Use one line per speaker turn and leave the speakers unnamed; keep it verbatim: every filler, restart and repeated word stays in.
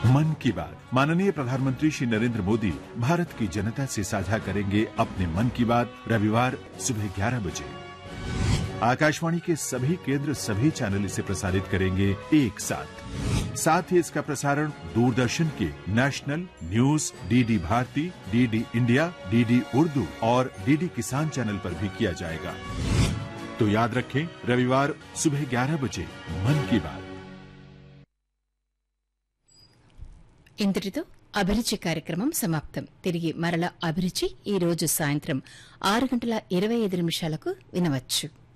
मन की बात माननीय प्रधानमंत्री श्री नरेंद्र मोदी भारत की जनता से साझा करेंगे अपने मन की बात रविवार सुबह ग्यारह बजे। आकाशवाणी के सभी केंद्र सभी चैनल इसे प्रसारित करेंगे एक साथ। साथ ही इसका प्रसारण दूरदर्शन के national news, DD Bharti, DD India, DD Urdu और डीडी किसान चैनल पर भी किया जाएगा। तो याद रखें, रविवार सुबह ग्यारह बजे मन की बात।
ఇంతటితో అభిరుచి కార్యక్రమం సమాప్తం. తిరిగి మరల అభిరుచి ఈ రోజు సాయంత్రం ఆరు గంటల ఇరవై ఐదు నిమిషాలకు వినవచ్చు.